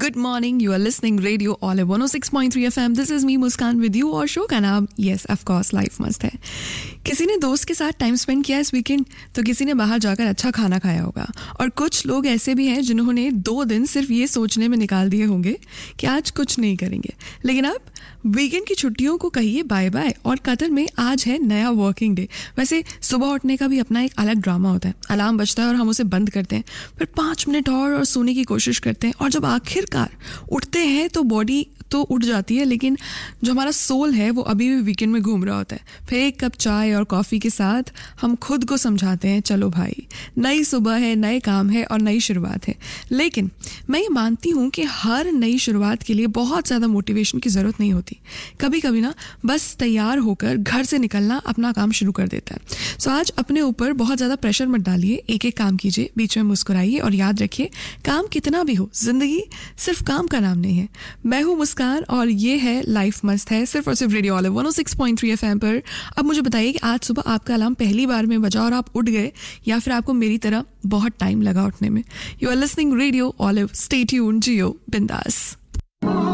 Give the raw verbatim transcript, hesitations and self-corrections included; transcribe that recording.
Good morning. You are listening Radio Olive one oh six point three F M. This is me Muskan with you और show का नाम yes of course life मस्त है. किसी ने दोस्त के साथ टाइम स्पेंड किया इस वीकेंड तो किसी ने बाहर जाकर अच्छा खाना खाया होगा और कुछ लोग ऐसे भी हैं जिन्होंने दो दिन सिर्फ ये सोचने में निकाल दिए होंगे कि आज कुछ नहीं करेंगे. लेकिन अब वीकेंड की छुट्टियों को कहिए बाय बाय और कतर में आज है नया वर्किंग डे. वैसे सुबह उठने का भी अपना एक अलग ड्रामा होता है. अलार्म बजता है और हम उसे बंद करते हैं, फिर पाँच मिनट और और सोने की कोशिश करते हैं और जब आखिरकार उठते हैं तो बॉडी तो उठ जाती है लेकिन जो हमारा सोल है वो अभी भी वीकेंड में घूम रहा होता है. फिर एक कप चाय और कॉफ़ी के साथ हम खुद को समझाते हैं चलो भाई नई सुबह है, नए काम है और नई शुरुआत है. लेकिन मैं ये मानती हूँ कि हर नई शुरुआत के लिए बहुत ज़्यादा मोटिवेशन की ज़रूरत नहीं होती. कभी कभी ना बस तैयार होकर घर से निकलना अपना काम शुरू कर देता है. सो आज अपने ऊपर बहुत ज़्यादा प्रेशर मत डालिए, एक एक काम कीजिए, बीच में मुस्कुराइए और याद रखिए काम कितना भी हो ज़िंदगी सिर्फ काम का नाम नहीं है. मैं हूँ मुस्कान और ये है लाइफ मस्त है सिर्फ और सिर्फ radio olive one oh six point three F M पर. अब मुझे बताइए कि आज सुबह आपका अलार्म पहली बार में बजा और आप उठ गए या फिर आपको मेरी तरह बहुत टाइम लगा उठने में. You are listening radio olive. Stay tuned, जियो बिंदास.